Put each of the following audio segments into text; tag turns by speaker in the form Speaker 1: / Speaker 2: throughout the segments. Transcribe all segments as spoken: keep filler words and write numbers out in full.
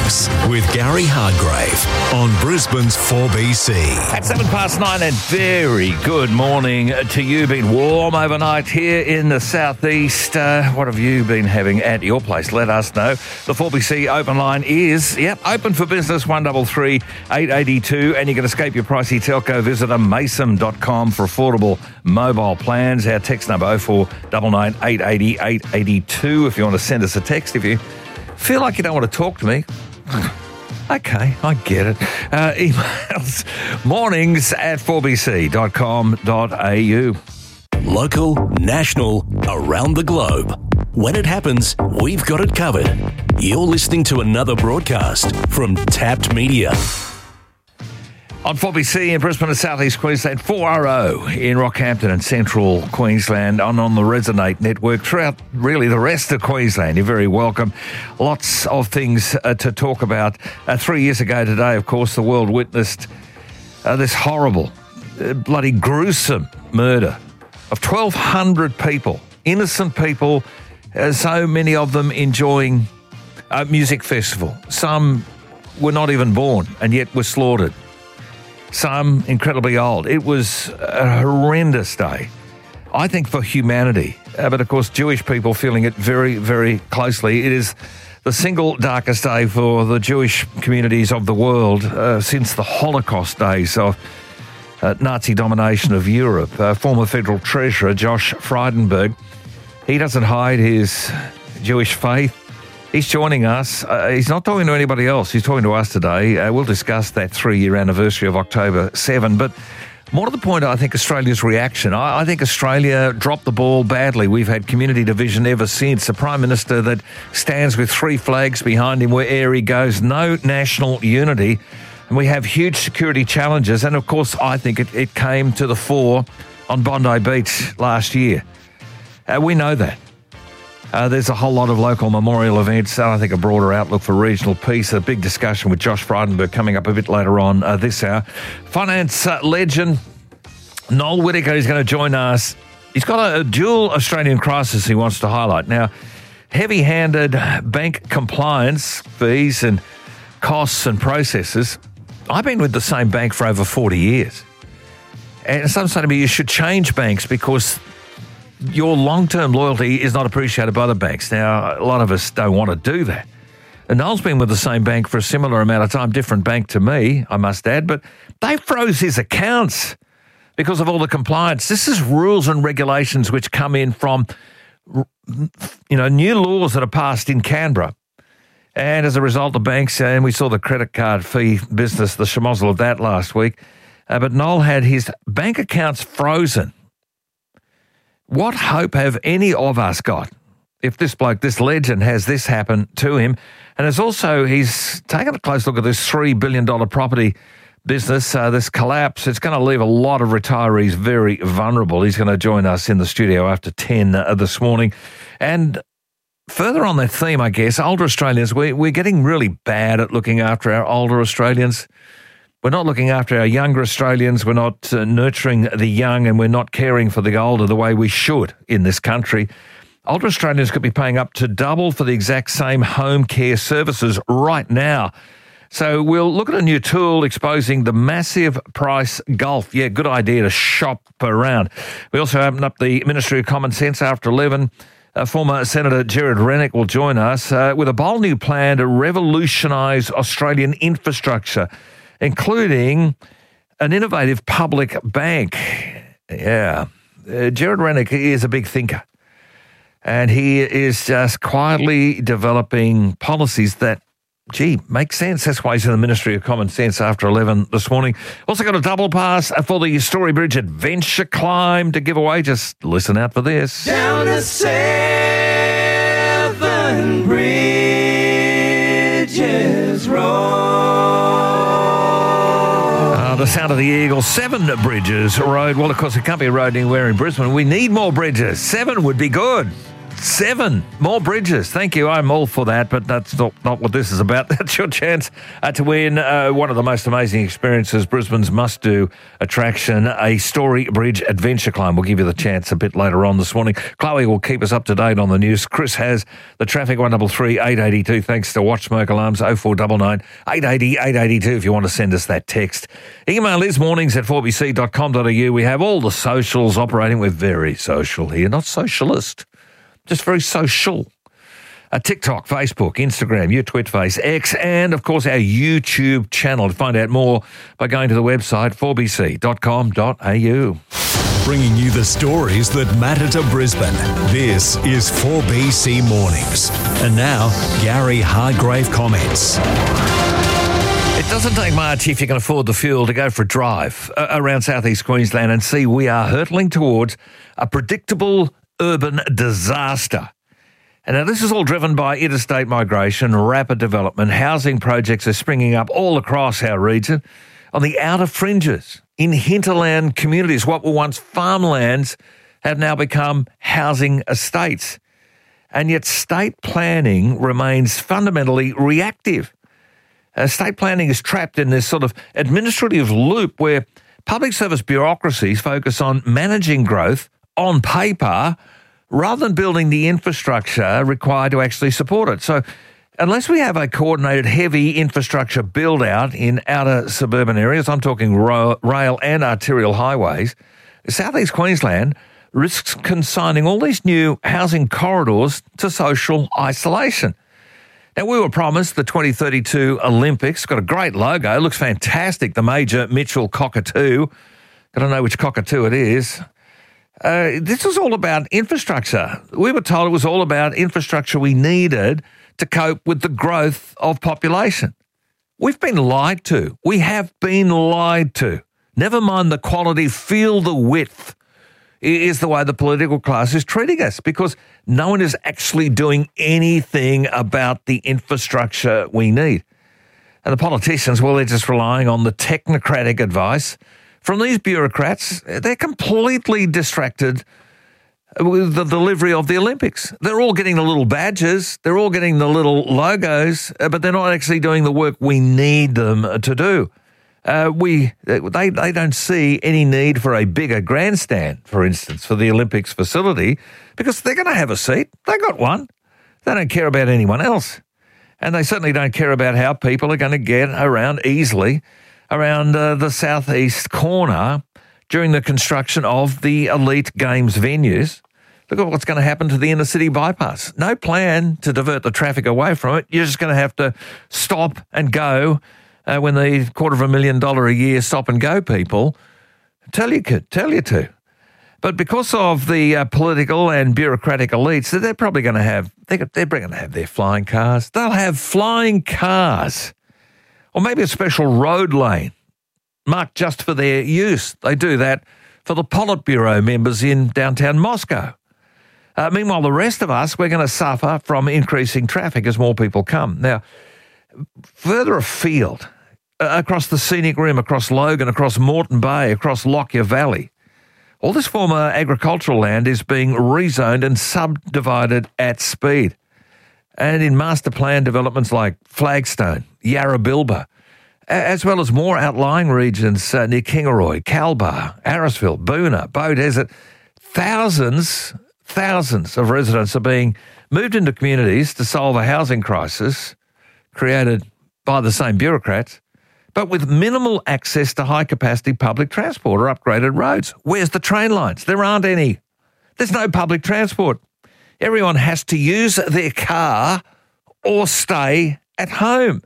Speaker 1: Breakfast with Gary Hardgrave on Brisbane's four B C.
Speaker 2: At seven past nine, and very good morning to you. Been warm overnight here in the southeast. Uh, what have you been having at your place? Let us know. The four B C open line is, yep, open for business, one three three, eight eight two, and you can escape your pricey telco. Visit mason dot com for affordable mobile plans. Our text number oh four nine nine, eight eight zero, eight eight two if you want to send us a text. If you feel like you don't want to talk to me, okay, I get it. Uh, emails mornings at four b c dot com dot a u.
Speaker 1: Local, national, around the globe. When it happens, we've got it covered. You're listening to another broadcast from Tapped Media.
Speaker 2: On four B C in Brisbane and South East Queensland, four R O in Rockhampton and Central Queensland, and on the Resonate network throughout really the rest of Queensland. You're very welcome. Lots of things uh, to talk about. Uh, three years ago today, of course, the world witnessed uh, this horrible, uh, bloody gruesome murder of twelve hundred people, innocent people, uh, so many of them enjoying a music festival. Some were not even born and yet were slaughtered. Some incredibly old. It was a horrendous day, I think, for humanity. Uh, but, of course, Jewish people feeling it very, very closely. It is the single darkest day for the Jewish communities of the world uh, since the Holocaust days of uh, Nazi domination of Europe. Uh, former federal treasurer Josh Frydenberg, he doesn't hide his Jewish faith. He's joining us. Uh, he's not talking to anybody else. He's talking to us today. Uh, we'll discuss that three-year anniversary of October seventh. But more to the point, I think Australia's reaction. I, I think Australia dropped the ball badly. We've had community division ever since. A Prime Minister that stands with three flags behind him wherever he goes. No national unity. And we have huge security challenges. And, of course, I think it, it came to the fore on Bondi Beach last year. Uh, we know that. Uh, there's a whole lot of local memorial events, and I think a broader outlook for regional peace. A big discussion with Josh Frydenberg coming up a bit later on uh, this hour. Finance uh, legend Noel Whittaker is going to join us. He's got a, a dual Australian crisis he wants to highlight. Now, heavy-handed bank compliance fees and costs and processes. I've been with the same bank for over forty years. And some say to me, you should change banks because your long-term loyalty is not appreciated by the banks. Now, a lot of us don't want to do that. And Noel's been with the same bank for a similar amount of time, different bank to me, I must add, but they froze his accounts because of all the compliance. This is rules and regulations which come in from, you know, new laws that are passed in Canberra. And as a result, the banks, and we saw the credit card fee business, the schmozzle of that last week, uh, but Noel had his bank accounts frozen. What hope have any of us got if this bloke, this legend, has this happen to him? And it's also, he's taken a close look at this three billion dollars property business, uh, this collapse. It's going to leave a lot of retirees very vulnerable. He's going to join us in the studio after ten uh, this morning. And further on that theme, I guess, older Australians, we, we're getting really bad at looking after our older Australians. We're not looking after our younger Australians. We're not uh, nurturing the young, and we're not caring for the older the way we should in this country. Older Australians could be paying up to double for the exact same home care services right now. So we'll look at a new tool exposing the massive price gulf. Yeah, good idea to shop around. We also open up the Ministry of Common Sense after eleven. Uh, former Senator Gerard Rennick will join us uh, with a bold new plan to revolutionise Australian infrastructure, including an innovative public bank. Yeah. Uh, Gerard Rennick is a big thinker, and he is just quietly developing policies that, gee, make sense. That's why he's in the Ministry of Common Sense after eleven this morning. Also got a double pass for the Story Bridge Adventure Climb to give away. Just listen out for this.
Speaker 3: Down the Seven Bridges Road.
Speaker 2: The sound of the Eagle, Seven Bridges Road. Well, of course, it can't be a road anywhere in Brisbane. We need more bridges. Seven would be good. Seven more bridges. Thank you. I'm all for that, but that's not, not what this is about. That's your chance uh, to win uh, one of the most amazing experiences, Brisbane's must-do attraction, a Story Bridge adventure climb. We'll give you the chance a bit later on this morning. Chloe will keep us up to date on the news. Chris has the traffic, one double three eight eight two, thanks to Watch Smoke Alarms, oh four nine nine eight eight oh eight eight two if you want to send us that text. Email is mornings at four b c dot com dot a u. We have all the socials operating. We're very social here, not socialist. Just very social. Uh, TikTok, Facebook, Instagram, your Twitface, X, and, of course, our YouTube channel. To find out more by going to the website four b c dot com dot a u.
Speaker 1: Bringing you the stories that matter to Brisbane. This is four B C Mornings. And now, Gary Hargrave comments.
Speaker 2: It doesn't take much if you can afford the fuel to go for a drive uh, around southeast Queensland and see we are hurtling towards a predictable urban disaster. And now this is all driven by interstate migration, rapid development. Housing projects are springing up all across our region on the outer fringes. In hinterland communities, what were once farmlands have now become housing estates. And yet state planning remains fundamentally reactive. Uh, state planning is trapped in this sort of administrative loop where public service bureaucracies focus on managing growth on paper rather than building the infrastructure required to actually support it. So unless we have a coordinated heavy infrastructure build-out in outer suburban areas, I'm talking ro- rail and arterial highways, southeast Queensland risks consigning all these new housing corridors to social isolation. Now, we were promised the twenty thirty-two Olympics. Got a great logo. Looks fantastic. The Major Mitchell cockatoo. Got to know which cockatoo it is. Uh, this was all about infrastructure. We were told it was all about infrastructure we needed to cope with the growth of population. We've been lied to. We have been lied to. Never mind the quality, feel the width is the way the political class is treating us, because no one is actually doing anything about the infrastructure we need. And the politicians, well, they're just relying on the technocratic advice from these bureaucrats. They're completely distracted with the delivery of the Olympics. They're all getting the little badges, they're all getting the little logos, but they're not actually doing the work we need them to do. Uh, we they they don't see any need for a bigger grandstand, for instance, for the Olympics facility, because they're going to have a seat. They got one. They don't care about anyone else. And they certainly don't care about how people are going to get around easily around uh, the southeast corner during the construction of the elite games venues. Look at what's going to happen to the inner city bypass. No plan to divert the traffic away from it. You're just going to have to stop and go uh, when the quarter of a million dollar a year stop and go people tell you could, tell you to. But because of the uh, political and bureaucratic elites, they're probably going to have, they're, they're going to have their flying cars. They'll have flying cars. Or maybe a special road lane marked just for their use. They do that for the Politburo members in downtown Moscow. Uh, meanwhile, the rest of us, we're going to suffer from increasing traffic as more people come. Now, further afield, uh, across the Scenic Rim, across Logan, across Moreton Bay, across Lockyer Valley, all this former agricultural land is being rezoned and subdivided at speed. And in master plan developments like Flagstone, Yarrabilba, as well as more outlying regions uh, near Kingaroy, Calbar, Arrowsville, Boona, Bow Desert, thousands, thousands of residents are being moved into communities to solve a housing crisis created by the same bureaucrats, but with minimal access to high-capacity public transport or upgraded roads. Where's the train lines? There aren't any. There's no public transport. Everyone has to use their car or stay at home.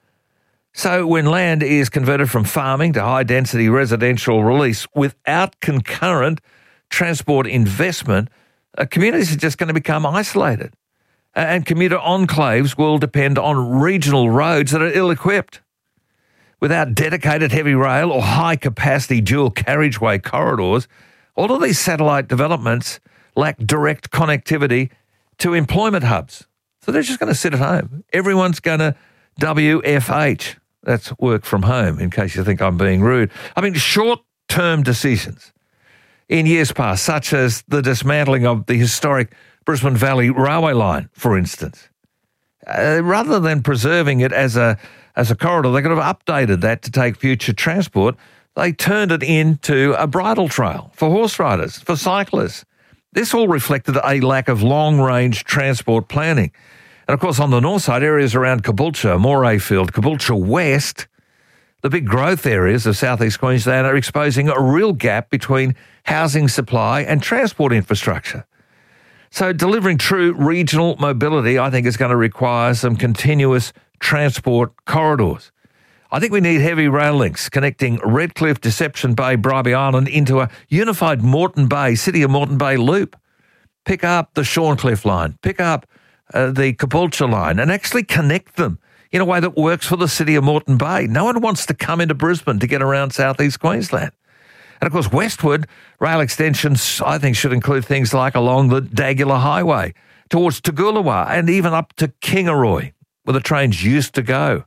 Speaker 2: So when land is converted from farming to high-density residential release without concurrent transport investment, uh, communities are just going to become isolated. Uh, and commuter enclaves will depend on regional roads that are ill-equipped. Without dedicated heavy rail or high-capacity dual carriageway corridors, all of these satellite developments lack direct connectivity to employment hubs. So they're just going to sit at home. Everyone's going to W F H. That's work from home, in case you think I'm being rude. I mean, short-term decisions in years past, such as the dismantling of the historic Brisbane Valley Railway Line, for instance. Uh, rather than preserving it as a as a corridor, they could have updated that to take future transport. They turned it into a bridle trail for horse riders, for cyclists. This all reflected a lack of long-range transport planning. And, of course, on the north side, areas around Caboolture, Morayfield, Caboolture West, the big growth areas of southeast Queensland are exposing a real gap between housing supply and transport infrastructure. So delivering true regional mobility, I think, is going to require some continuous transport corridors. I think we need heavy rail links connecting Redcliffe, Deception Bay, Bribie Island into a unified Moreton Bay, City of Moreton Bay loop. Pick up the Shorncliffe line, pick up uh, the Caboolture line and actually connect them in a way that works for the City of Moreton Bay. No one wants to come into Brisbane to get around southeast Queensland. And, of course, westward, rail extensions, I think, should include things like along the Dagula Highway towards Toogoolawah and even up to Kingaroy, where the trains used to go.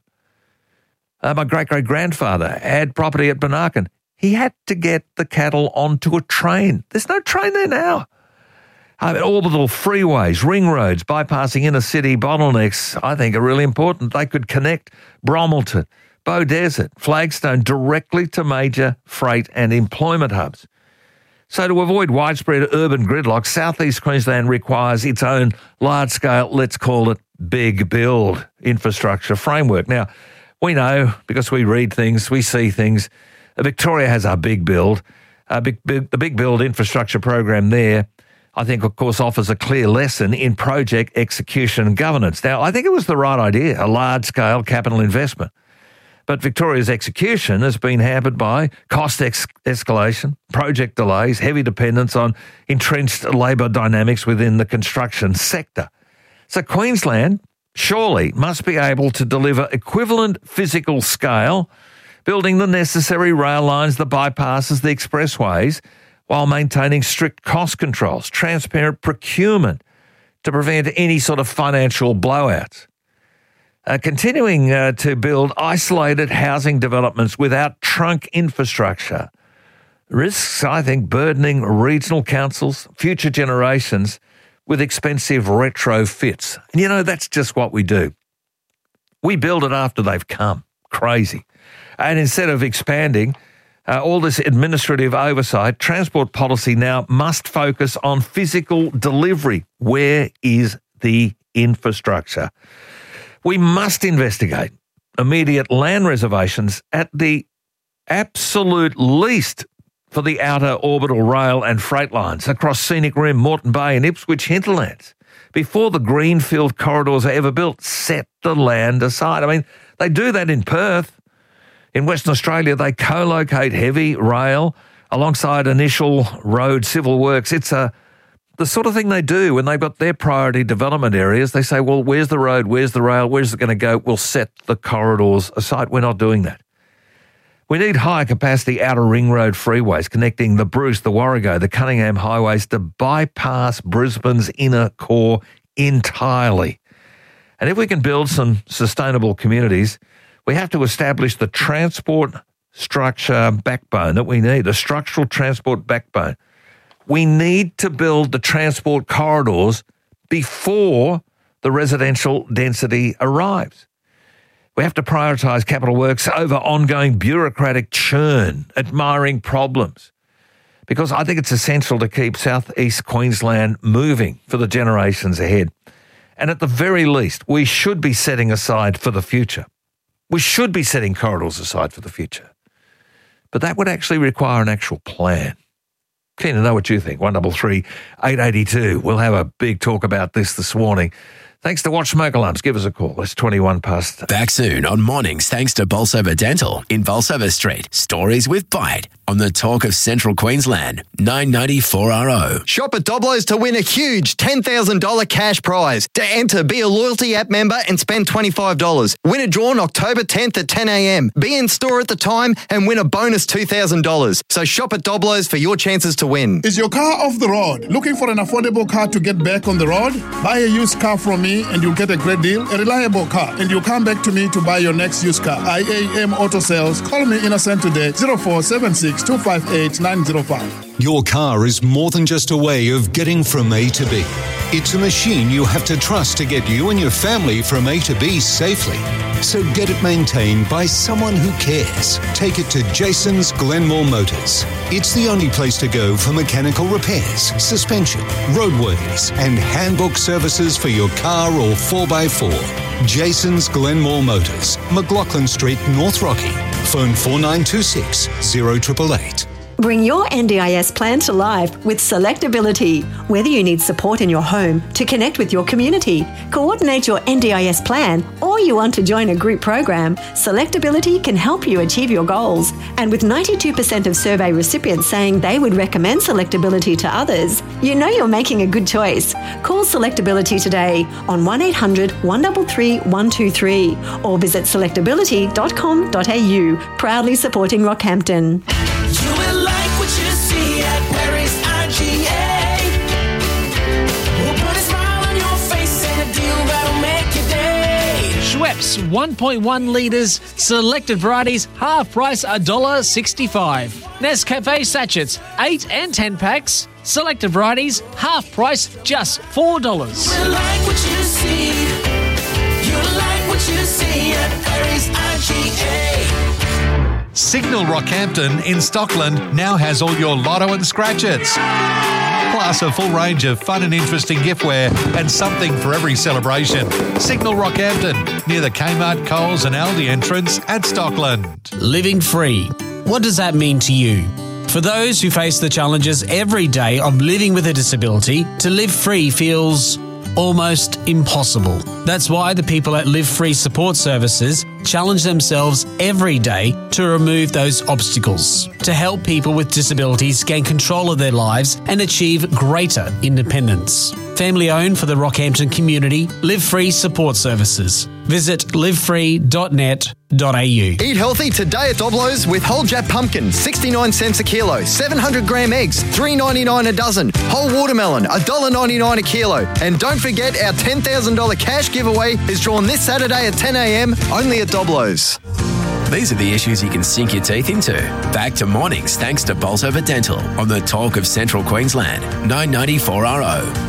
Speaker 2: Uh, my great-great-grandfather had property at Benarkan. He had to get the cattle onto a train. There's no train there now. I mean, orbital freeways, ring roads, bypassing inner-city bottlenecks, I think, are really important. They could connect Bromelton, Bow Desert, Flagstone directly to major freight and employment hubs. So to avoid widespread urban gridlock, southeast Queensland requires its own large-scale, let's call it big build infrastructure framework. Now, we know, because we read things, we see things, Victoria has our big build. Uh, big, big, the big build infrastructure program there, I think, of course, offers a clear lesson in project execution and governance. Now, I think it was the right idea, a large-scale capital investment. But Victoria's execution has been hampered by cost ex- escalation, project delays, heavy dependence on entrenched labour dynamics within the construction sector. So Queensland surely must be able to deliver equivalent physical scale, building the necessary rail lines, the bypasses, the expressways, while maintaining strict cost controls, transparent procurement to prevent any sort of financial blowouts. Uh, continuing uh, to build isolated housing developments without trunk infrastructure risks, I think, burdening regional councils, future generations, with expensive retrofits. And, you know, that's just what we do. We build it after they've come. Crazy. And instead of expanding uh, all this administrative oversight, transport policy now must focus on physical delivery. Where is the infrastructure? We must investigate immediate land reservations at the absolute least for the outer orbital rail and freight lines across Scenic Rim, Moreton Bay and Ipswich hinterlands. Before the greenfield corridors are ever built, set the land aside. I mean, they do that in Perth. In Western Australia, they co-locate heavy rail alongside initial road civil works. It's a the sort of thing they do when they've got their priority development areas. They say, well, where's the road? Where's the rail? Where's it going to go? We'll set the corridors aside. We're not doing that. We need high-capacity outer ring road freeways connecting the Bruce, the Warrego, the Cunningham highways to bypass Brisbane's inner core entirely. And if we can build some sustainable communities, we have to establish the transport structure backbone that we need, a structural transport backbone. We need to build the transport corridors before the residential density arrives. We have to prioritise capital works over ongoing bureaucratic churn, admiring problems, because I think it's essential to keep southeast Queensland moving for the generations ahead. And at the very least, we should be setting aside for the future. We should be setting corridors aside for the future. But that would actually require an actual plan. Keen to know what you think. one double three eight eight two. We'll have a big talk about this this morning. Thanks to Watch Smoke Alarms. Give us a call. It's twenty-one past.
Speaker 4: Back soon on Mornings thanks to Bolsover Dental in Bolsover Street. Stories with Bite on the Talk of Central Queensland. nine ninety-four R O.
Speaker 5: Shop at Doblos to win a huge ten thousand dollars cash prize. To enter, be a loyalty app member and spend twenty-five dollars. Win a draw on October tenth at ten a.m. Be in store at the time and win a bonus two thousand dollars. So shop at Doblos for your chances to win.
Speaker 6: Is your car off the road? Looking for an affordable car to get back on the road? Buy a used car from me and you'll get a great deal, a reliable car, and you'll come back to me to buy your next used car. I A M Auto Sales. Call me Innocent today, zero four seven six six, two five eight, nine zero five.
Speaker 7: Your car is more than just a way of getting from A to B. It's a machine you have to trust to get you and your family from A to B safely. So get it maintained by someone who cares. Take it to Jason's Glenmore Motors. It's the only place to go for mechanical repairs, suspension, roadworthies, and handbook services for your car or four by four. Jason's Glenmore Motors, McLaughlin Street, North Rocky. Phone four nine two six, zero eight eight eight.
Speaker 8: Bring your N D I S plan to life with Selectability. Whether you need support in your home, to connect with your community, coordinate your N D I S plan, or you want to join a group program, Selectability can help you achieve your goals. And with ninety-two percent of survey recipients saying they would recommend Selectability to others, you know you're making a good choice. Call Selectability today on one eight hundred, one three three, one two three or visit selectability dot com dot a u, proudly supporting Rockhampton.
Speaker 3: You will like what you see at Perry's I G A. We'll put a smile on your face and a deal that'll make your day.
Speaker 9: Schweppes one point one litres, selected varieties, half price one dollar sixty-five. Nescafe sachets, eight and ten packs, selected varieties, half price, just four dollars.
Speaker 3: You will like what you see. You will like what you see at Perry's I G A.
Speaker 10: Signal Rockhampton in Stockland now has all your lotto and scratchets. Plus a full range of fun and interesting giftware and something for every celebration. Signal Rockhampton, near the Kmart, Coles and Aldi entrance at Stockland.
Speaker 11: Living free. What does that mean to you? For those who face the challenges every day of living with a disability, to live free feels almost impossible. That's why the people at Live Free Support Services challenge themselves every day to remove those obstacles, to help people with disabilities gain control of their lives and achieve greater independence. Family owned for the Rockhampton community, Live Free Support Services. Visit live free dot net dot a u.
Speaker 5: Eat healthy today at Doblo's with whole Jap pumpkin, sixty-nine cents a kilo, seven hundred gram eggs, three ninety-nine a dozen, whole watermelon, one dollar ninety-nine a kilo. And don't forget our ten thousand dollars cash giveaway is drawn this Saturday at ten a m only at Doblo's.
Speaker 4: These are the issues you can sink your teeth into. Back to mornings thanks to Bolsover Dental on the Talk of Central Queensland, nine ninety-four R O.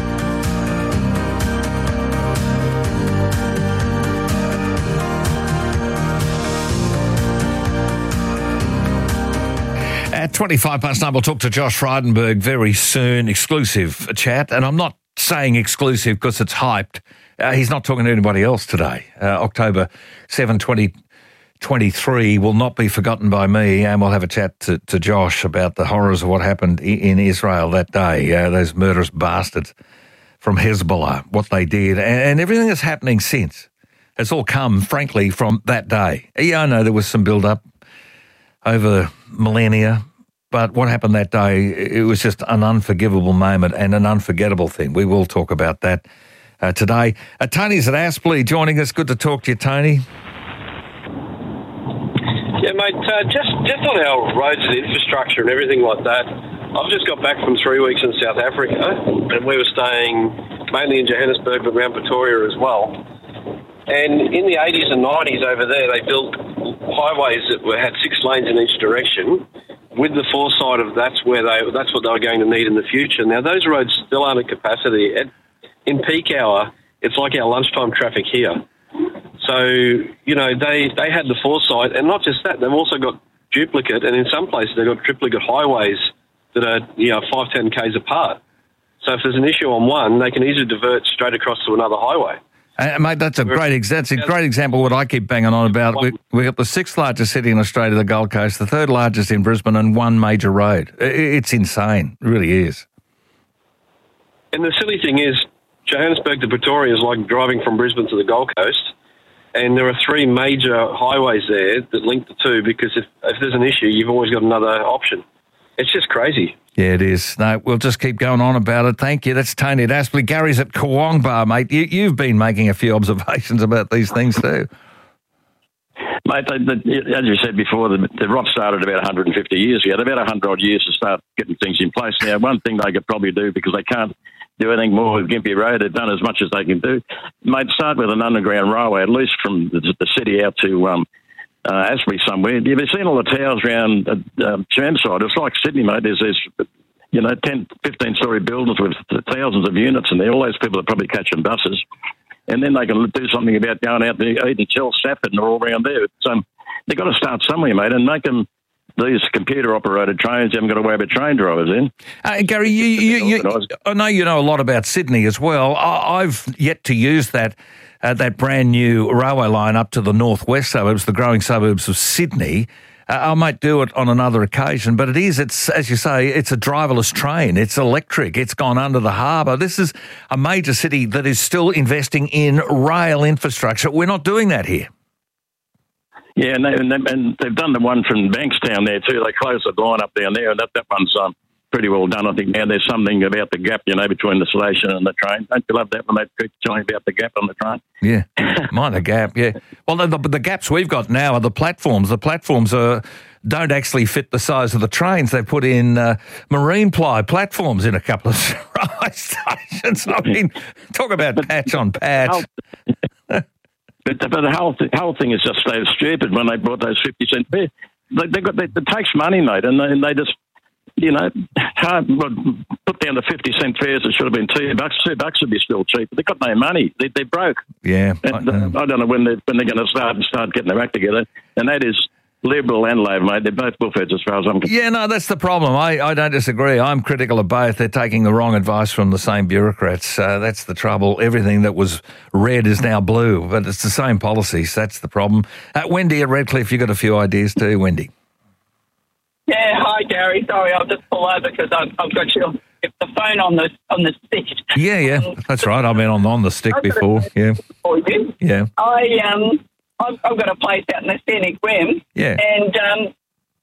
Speaker 2: At twenty-five past nine, we'll talk to Josh Frydenberg very soon. Exclusive chat. And I'm not saying exclusive because it's hyped. Uh, he's not talking to anybody else today. Uh, October seventh, twenty twenty-three will not be forgotten by me, and we'll have a chat to, to Josh about the horrors of what happened in Israel that day, uh, those murderous bastards from Hezbollah, what they did, and, and everything that's happening since. It's all come, frankly, from that day. Yeah, I know there was some build-up over millennia, but what happened that day, it was just an unforgivable moment and an unforgettable thing. We will talk about that uh, today. Uh, Tony's at Aspley joining us. Good to talk to you, Tony.
Speaker 12: Yeah, mate, uh, just, just on our roads and infrastructure and everything like that, I've just got back from three weeks in South Africa, and we were staying mainly in Johannesburg but around Pretoria as well. And in the eighties and nineties over there, they built highways that were, had six lanes in each direction with the foresight of that's where they that's what they were going to need in the future. Now, those roads still aren't at capacity. At, in peak hour, it's like our lunchtime traffic here. So, you know, they, they had the foresight, and not just that, they've also got duplicate, and in some places they've got triplicate highways that are, you know, five, ten k's apart. So if there's an issue on one, they can easily divert straight across to another highway.
Speaker 2: Uh, mate, that's a great ex- that's a great example of what I keep banging on about. We, we've got the sixth largest city in Australia, the Gold Coast, the third largest in Brisbane, and one major road. It's insane. It really is.
Speaker 12: And the silly thing is, Johannesburg to Pretoria is like driving from Brisbane to the Gold Coast, and there are three major highways there that link the two, because if, if there's an issue, you've always got another option. It's just crazy.
Speaker 2: Yeah, it is. No, we'll just keep going on about it. Thank you. That's Tony at Aspley. Gary's at Kawangbar, mate. You, you've been making a few observations about these things too.
Speaker 13: Mate, the, the, as you said before, the, the R O P started about one hundred fifty years ago. They've about one hundred odd years to start getting things in place. Now, one thing they could probably do, because they can't do anything more with Gympie Road, they've done as much as they can do. Mate, start with an underground railway, at least from the, the city out to um, uh, Asbury somewhere. Have you seen all the towers around uh, um, Chermside? It's like Sydney, mate. There's, there's you know, ten, fifteen-storey buildings with thousands of units in there. All those people are probably catching buses. And then they can do something about going out there, Eden, Chell, Stafford, and they're all around there. So they've got to start somewhere, mate, and make them these computer-operated trains. You haven't got to worry about train drivers in.
Speaker 2: Uh, Gary, you, you, you, I know you know a lot about Sydney as well. I, I've yet to use that uh, that brand new railway line up to the northwest suburbs, the growing suburbs of Sydney. Uh, I might do it on another occasion, but it is, it's as you say, it's a driverless train. It's electric. It's gone under the harbour. This is a major city that is still investing in rail infrastructure. We're not doing that here.
Speaker 13: Yeah, and, they, and, they, and they've done the one from Bankstown there too. They closed the line up down there, and that, that one's um, pretty well done. I think now there's something about the gap, you know, between the station and the train. Don't you love that when they keep telling about the gap on the train?
Speaker 2: Yeah, mind the gap, yeah. Well, the, the, the gaps we've got now are the platforms. The platforms are, don't actually fit the size of the trains. They put in uh, marine ply platforms in a couple of railway stations. I mean, talk about patch on patch.
Speaker 13: But the, but the whole th- whole thing is just so stupid when they brought those fifty cent fares. They, they got they, it takes money, mate, and they, and they just you know hard, put down the fifty cent fares. It should have been two bucks. Two bucks would be still cheap. But they've got no money. They, they're broke.
Speaker 2: Yeah,
Speaker 13: and, I, I don't know when they're when they're going to start and start getting their act together. And that is Liberal and Labor, mate. They're both bullheads as far as I'm concerned.
Speaker 2: Yeah, no, that's the problem. I, I don't disagree. I'm critical of both. They're taking the wrong advice from the same bureaucrats. Uh, that's the trouble. Everything that was red is now blue, but it's the same policies. That's the problem. Uh, Wendy at Redcliffe, you got a few ideas too, Wendy.
Speaker 14: Yeah, hi Gary. Sorry, I'll just pull over because I've, I've got your the phone on the on the stick.
Speaker 2: Yeah, yeah, that's right. I've been on on the stick before. Yeah,
Speaker 14: for you.
Speaker 2: Yeah.
Speaker 14: I um. I've, I've got a place out in the Scenic Rim,
Speaker 2: yeah.
Speaker 14: and um,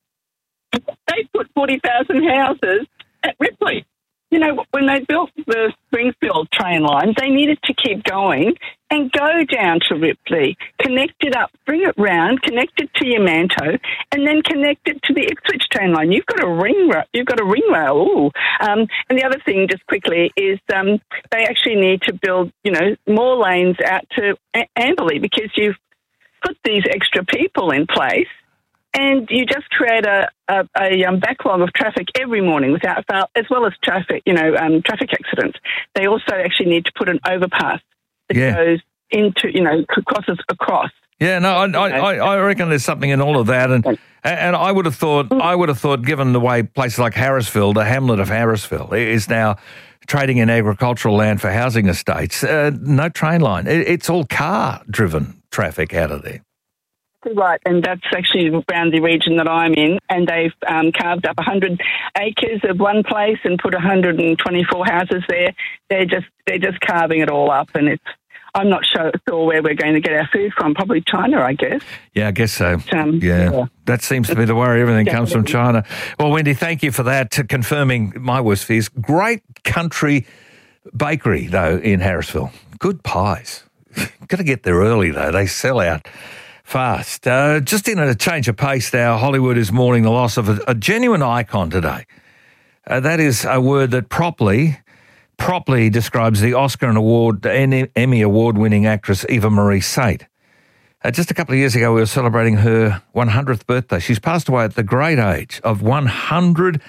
Speaker 14: they put forty thousand houses at Ripley. You know, when they built the Springfield train line, they needed to keep going and go down to Ripley, connect it up, bring it round, connect it to Yamanto, and then connect it to the Ipswich train line. You've got a ring, ra- you've got a ring rail. Ooh. Um, and the other thing, just quickly, is um, they actually need to build, you know, more lanes out to a- Amberley because you've put these extra people in place and you just create a, a, a um, backlog of traffic every morning without fail, as well as traffic, you know, um, traffic accidents. They also actually need to put an overpass that
Speaker 2: yeah.
Speaker 14: goes into, you know, crosses across.
Speaker 2: Yeah, no, I, I, I reckon there's something in all of that, and and I would have thought, I would have thought, given the way places like Harrisville, the hamlet of Harrisville, is now trading in agricultural land for housing estates, uh, no train line. It, it's all car-driven traffic out of there.
Speaker 14: Right, and that's actually around the region that I'm in, and they've um, carved up one hundred acres of one place and put one hundred twenty-four houses there. They're just they're just carving it all up, and it's I'm not sure, sure where we're going to get our food from. Probably China, I guess.
Speaker 2: Yeah, I guess so.
Speaker 14: But, um,
Speaker 2: yeah. yeah, that seems to be the worry. Everything
Speaker 14: yeah,
Speaker 2: comes from China. Well, Wendy, thank you for that, to confirming my worst fears. Great country bakery, though, in Harrisville. Good pies. Got to get there early, though. They sell out fast. Uh, just in a change of pace now, Hollywood is mourning the loss of a, a genuine icon today. Uh, that is a word that properly, properly describes the Oscar and award, Emmy award-winning actress Eva Marie Saint. Uh, just a couple of years ago, we were celebrating her one hundredth birthday. She's passed away at the great age of one hundred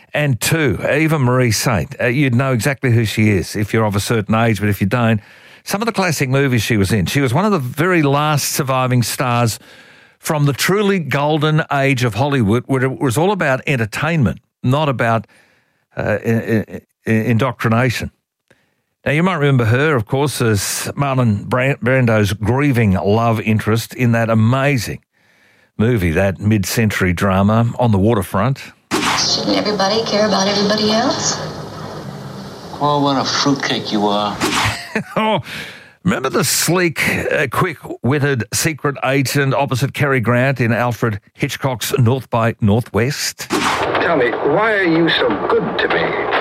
Speaker 2: two. Eva Marie Saint. Uh, you'd know exactly who she is if you're of a certain age, but if you don't, some of the classic movies she was in. She was one of the very last surviving stars from the truly golden age of Hollywood, where it was all about entertainment, not about uh, indoctrination. Now, you might remember her, of course, as Marlon Brando's grieving love interest in that amazing movie, that mid-century drama, On the Waterfront.
Speaker 15: Shouldn't everybody care about everybody else?
Speaker 16: Oh, what a fruitcake you are.
Speaker 2: Oh, remember the sleek, uh, quick-witted secret agent opposite Cary Grant in Alfred Hitchcock's North by Northwest?
Speaker 17: Tell me, why are you so good to me?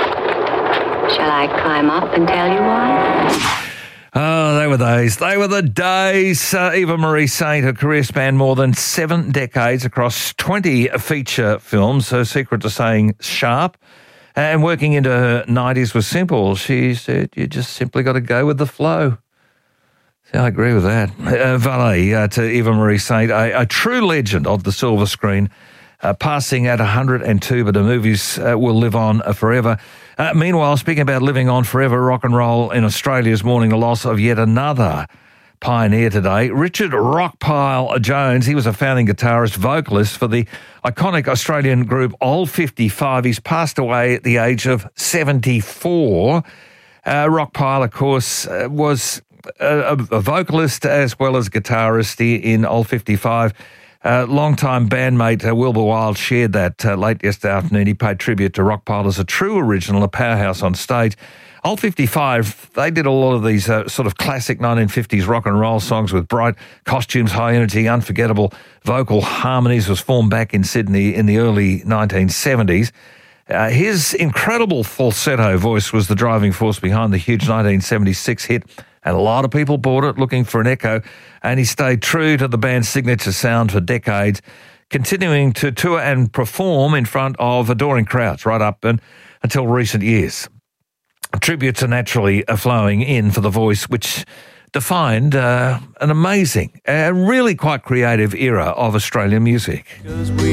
Speaker 15: Shall I climb up and tell you why?
Speaker 2: Oh, they were days. They were the days. Uh, Eva Marie Saint, her career spanned more than seven decades across twenty feature films. Her secret to staying sharp and working into her nineties was simple. She said, you just simply got to go with the flow. See, I agree with that. Uh, valet uh, to Eva Marie Saint, a, a true legend of the silver screen, uh, passing at one hundred two, but the movies uh, will live on uh, forever. Uh, meanwhile, speaking about living on forever, rock and roll in Australia is mourning the loss of yet another pioneer today. Richard Rockpile Jones, he was a founding guitarist, vocalist for the iconic Australian group Old fifty-five. He's passed away at the age of seventy-four. Uh, Rockpile, of course, uh, was a, a vocalist as well as guitarist in Old fifty-five. Uh, long-time bandmate uh, Wilbur Wilde shared that uh, late yesterday afternoon. He paid tribute to Rockpile as a true original, a powerhouse on stage. Old fifty-five, they did a lot of these uh, sort of classic nineteen fifties rock and roll songs with bright costumes, high energy, unforgettable vocal harmonies. Was formed back in Sydney in the early nineteen seventies. Uh, his incredible falsetto voice was the driving force behind the huge nineteen seventy-six hit, and a lot of people bought it looking for an echo, and he stayed true to the band's signature sound for decades, continuing to tour and perform in front of adoring crowds right up and until recent years. Tributes are naturally flowing in for the voice, which defined uh, an amazing, uh, really quite creative era of Australian music.